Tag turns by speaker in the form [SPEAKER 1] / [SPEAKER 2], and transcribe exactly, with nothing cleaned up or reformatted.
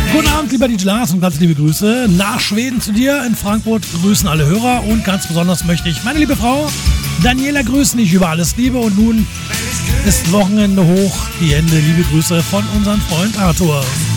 [SPEAKER 1] Guten Abend, lieber D J Lars, und ganz liebe Grüße nach Schweden zu dir. In Frankfurt grüßen alle Hörer und ganz besonders möchte ich meine liebe Frau Daniela grüßen, die ich über alles liebe. Und nun ist Wochenende hoch. Die Hände, liebe Grüße von unserem Freund Arthur.